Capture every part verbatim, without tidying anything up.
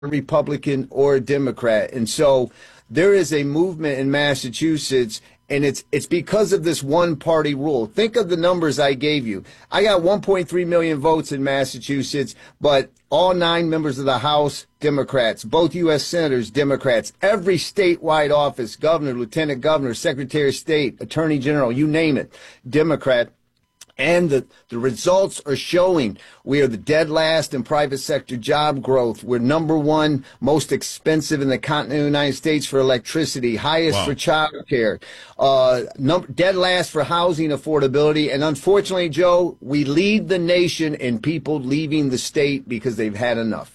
Republican or a Democrat. And so there is a movement in Massachusetts, and it's it's because of this one-party rule. Think of the numbers I gave you. I got one point three million votes in Massachusetts, but all nine members of the House, Democrats. Both U S senators, Democrats. Every statewide office, governor, lieutenant governor, secretary of state, attorney general, you name it, Democrat. And the, the results are showing we are the dead last in private sector job growth. We're number one most expensive in the continental United States for electricity, highest wow. for child care, uh, num- dead last for housing affordability. And unfortunately, Joe, we lead the nation in people leaving the state because they've had enough.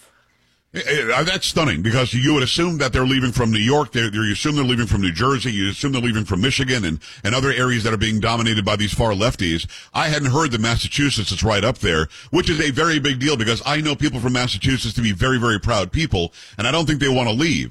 That's stunning, because you would assume that they're leaving from New York, they're, you assume they're leaving from New Jersey, you assume they're leaving from Michigan and, and other areas that are being dominated by these far lefties. I hadn't heard that Massachusetts is right up there, which is a very big deal, because I know people from Massachusetts to be very, very proud people, and I don't think they want to leave.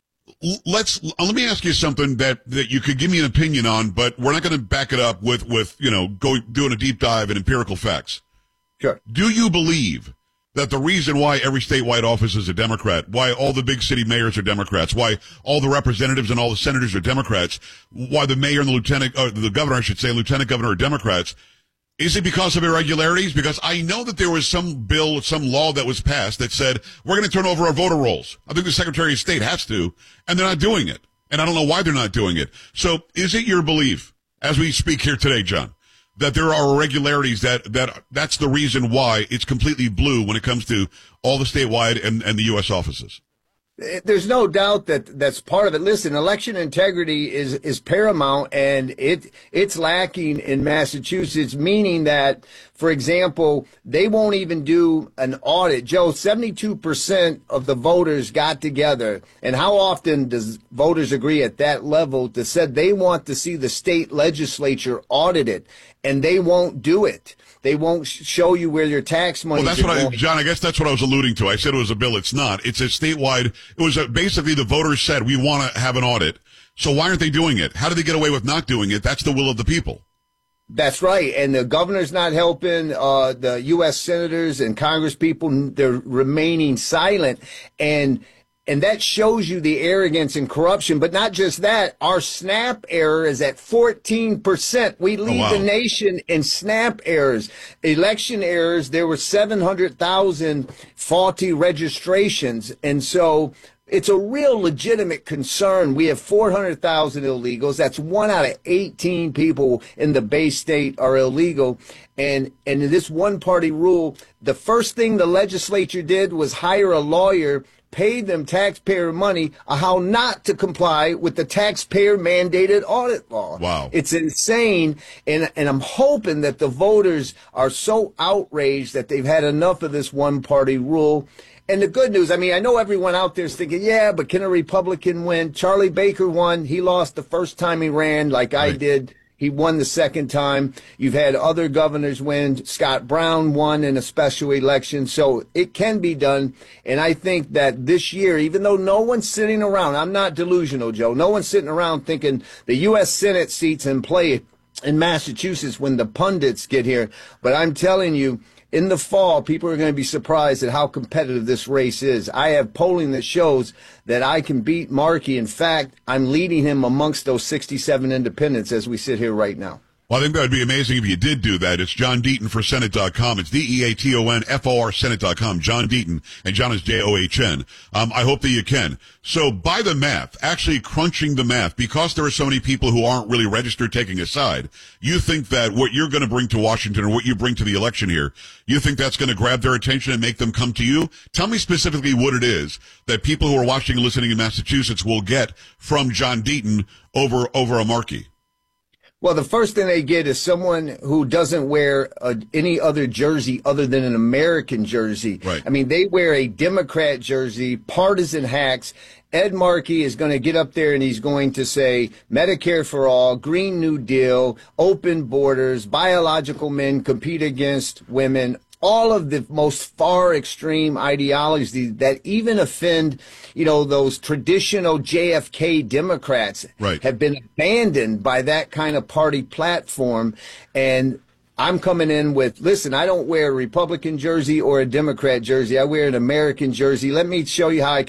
Let's, let me ask you something that, that you could give me an opinion on, but we're not going to back it up with, with, you know, go, doing a deep dive in empirical facts. Sure. Do you believe that the reason why every statewide office is a Democrat, why all the big city mayors are Democrats, why all the representatives and all the senators are Democrats, why the mayor and the lieutenant, or the governor, I should say, lieutenant governor are Democrats, is it because of irregularities? Because I know that there was some bill, some law that was passed that said, we're going to turn over our voter rolls. I think the Secretary of State has to, and they're not doing it. And I don't know why they're not doing it. So is it your belief, as we speak here today, John, that there are irregularities that, that that's the reason why it's completely blue when it comes to all the statewide and, and the U S offices? There's no doubt that that's part of it. Listen, election integrity is, is paramount, and it it's lacking in Massachusetts, meaning that, for example, they won't even do an audit. Joe, seventy-two percent of the voters got together, and how often does voters agree at that level to said they want to see the state legislature audited, and they won't do it. They won't show you where your tax money is. Well, that's what I, John, I guess that's what I was alluding to. I said it was a bill. It's not. It's a statewide. It was a, basically the voters said, we want to have an audit. So why aren't they doing it? How do they get away with not doing it? That's the will of the people. That's right. And the governor's not helping. Uh, the U S senators and Congress people, they're remaining silent. And And that shows you the arrogance and corruption. But not just that, our SNAP error is at fourteen percent. We lead oh, wow. the nation in SNAP errors. Election errors, there were seven hundred thousand faulty registrations. And so it's a real legitimate concern. We have four hundred thousand illegals. That's one out of eighteen people in the Bay State are illegal. And, and in this one-party rule, the first thing the legislature did was hire a lawyer, paid them taxpayer money on how not to comply with the taxpayer mandated audit law. Wow. It's insane. And, and I'm hoping that the voters are so outraged that they've had enough of this one party rule. And the good news, I mean, I know everyone out there is thinking, yeah, but can a Republican win? Charlie Baker won. He lost the first time he ran, like right. I did. He won the second time. You've had other governors win. Scott Brown won in a special election. So it can be done. And I think that this year, even though no one's sitting around, I'm not delusional, Joe. No one's sitting around thinking the U S Senate seat's in play in Massachusetts when the pundits get here. But I'm telling you, in the fall, people are going to be surprised at how competitive this race is. I have polling that shows that I can beat Markey. In fact, I'm leading him amongst those sixty-seven independents as we sit here right now. Well, I think that would be amazing if you did do that. It's John Deaton for Senate dot com. It's D E A T O N F O R Senate dot com. John Deaton. And John is J O H N. Um, I hope that you can. So by the math, actually crunching the math, because there are so many people who aren't really registered taking a side, you think that what you're going to bring to Washington or what you bring to the election here, you think that's going to grab their attention and make them come to you? Tell me specifically what it is that people who are watching and listening in Massachusetts will get from John Deaton over, over a Markey. Well, the first thing they get is someone who doesn't wear uh, any other jersey other than an American jersey. Right. I mean, they wear a Democrat jersey, partisan hacks. Ed Markey is going to get up there and he's going to say Medicare for all, Green New Deal, open borders, biological men compete against women, all of the most far extreme ideologies that even offend, you know, those traditional J F K Democrats right. have been abandoned by that kind of party platform. And I'm coming in with, listen, I don't wear a Republican jersey or a Democrat jersey. I wear an American jersey. Let me show you how I